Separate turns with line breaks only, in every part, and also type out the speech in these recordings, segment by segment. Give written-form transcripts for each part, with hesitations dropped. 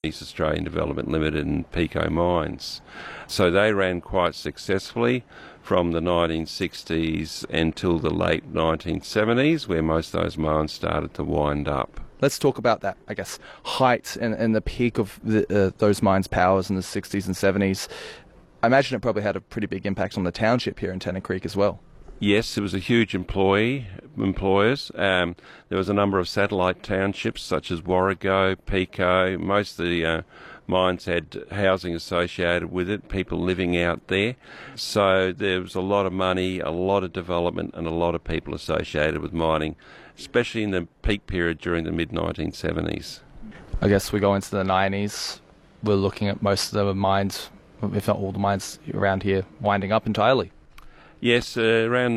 companies, Australian Development Limited and Pico Mines. So they ran quite successfully from the 1960s until the late 1970s, where most of those mines started to wind up.
Let's talk about that, I guess, height and the peak of those mines' powers in the 60s and 70s. I imagine it probably had a pretty big impact on the township here in Tennant Creek as well.
Yes, it was a huge employers. There was a number of satellite townships such as Warrego, Pico. Most of the mines had housing associated with it, people living out there. So there was a lot of money, a lot of development and a lot of people associated with mining, especially in the peak period during the mid-1970s.
I guess we go into the 90s. We're looking at most of the mines, if not all the mines around here, winding up entirely.
Yes, around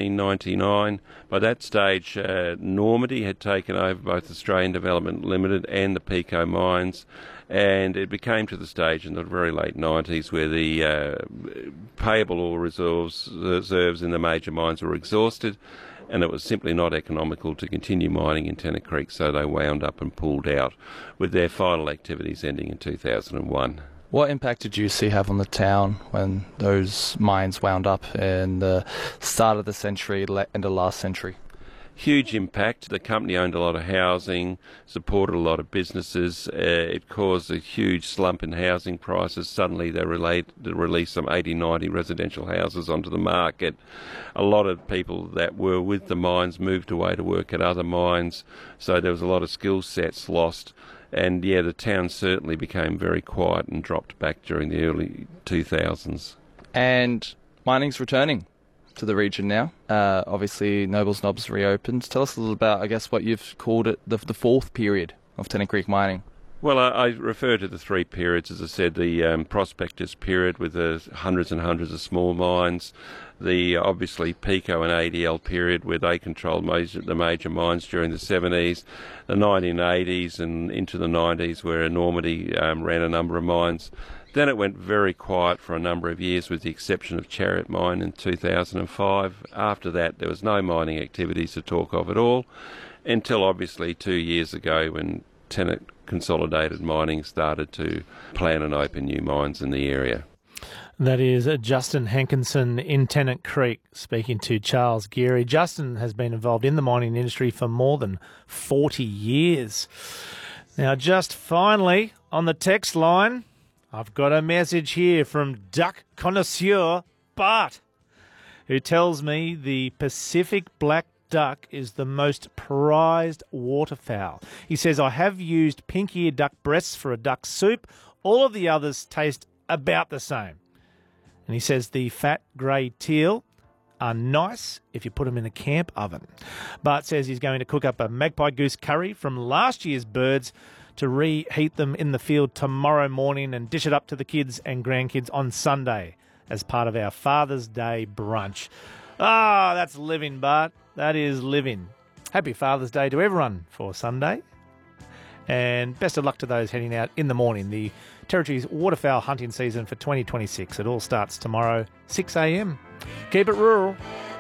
1999. By that stage, Normandy had taken over both Australian Development Limited and the Pico Mines, and it became to the stage in the very late 90s where the payable ore reserves in the major mines were exhausted, and it was simply not economical to continue mining in Tennant Creek, so they wound up and pulled out, with their final activities ending in 2001.
What impact did you see have on the town when those mines wound up in the start of the century, end of last century?
Huge impact. The company owned a lot of housing, supported a lot of businesses. It caused a huge slump in housing prices. Suddenly they released some 80, 90 residential houses onto the market. A lot of people that were with the mines moved away to work at other mines, so there was a lot of skill sets lost. And yeah, the town certainly became very quiet and dropped back during the early 2000s.
And mining's returning to the region now. Obviously, Nobles Knobs reopened. Tell us a little about, I guess, what you've called it, the fourth period of Tennant Creek mining.
Well, I refer to the three periods, as I said, the prospectus period with the hundreds and hundreds of small mines, the obviously Pico and ADL period where they controlled the major mines during the 70s, the 1980s and into the 90s where Normandy ran a number of mines. Then it went very quiet for a number of years with the exception of Chariot Mine in 2005. After that there was no mining activities to talk of at all until obviously 2 years ago when Tennant Consolidated Mining started to plan and open new mines in the area.
That is Justin Hankinson in Tennant Creek speaking to Charles Geary. Justin has been involved in the mining industry for more than 40 years. Now, just finally, on the text line, I've got a message here from duck connoisseur Bart, who tells me the Pacific black duck is the most prized waterfowl. He says, I have used pink-ear duck breasts for a duck soup. All of the others taste about the same. And he says the fat grey teal are nice if you put them in a camp oven. Bart says he's going to cook up a magpie goose curry from last year's birds to reheat them in the field tomorrow morning and dish it up to the kids and grandkids on Sunday as part of our Father's Day brunch. Ah, that's living, Bart. That is living. Happy Father's Day to everyone for Sunday. And best of luck to those heading out in the morning. The Territory's waterfowl hunting season for 2026. It all starts tomorrow, 6 a.m. Keep it rural.